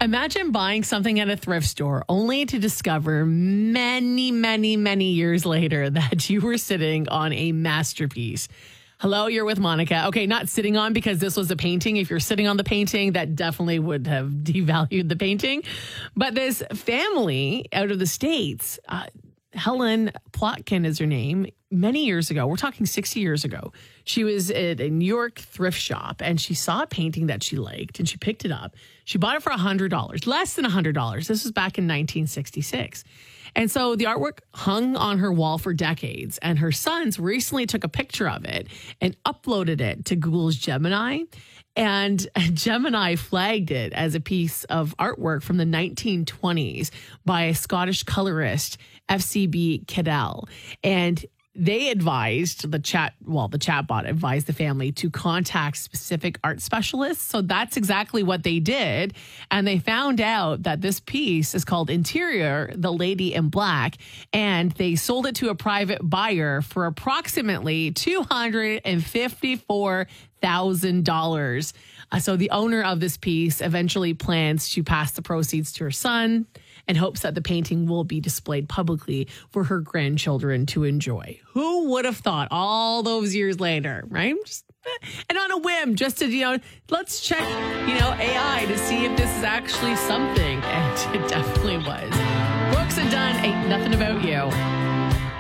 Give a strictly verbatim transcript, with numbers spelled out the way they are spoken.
Imagine buying something at a thrift store only to discover many, many, many years later that you were sitting on a masterpiece. Hello, you're with Monica. Okay, not sitting on because this was a painting. If you're sitting on the painting, that definitely would have devalued the painting. But this family out of the States, uh, Helen Plotkin is her name. Many years ago, we're talking sixty years ago, she was at a New York thrift shop and she saw a painting that she liked and she picked it up. She bought it for one hundred dollars, less than one hundred dollars. This was back in nineteen sixty-six. And so the artwork hung on her wall for decades, and her sons recently took a picture of it and uploaded it to Google's Gemini. And Gemini flagged it as a piece of artwork from the nineteen twenties by a Scottish colorist, F C B Cadell. And they advised the chat, well, the chatbot advised the family to contact specific art specialists. So that's exactly what they did. And they found out that this piece is called Interior, The Lady in Black. And they sold it to a private buyer for approximately two hundred fifty-four thousand dollars. Uh, so the owner of this piece eventually plans to pass the proceeds to her son and hopes that the painting will be displayed publicly for her grandchildren to enjoy. Who would have thought all those years later, right? Just, and on a whim, just to, you know, let's check, you know, A I to see if this is actually something. And it definitely was. Brooks and Dunn, Ain't Nothing About You.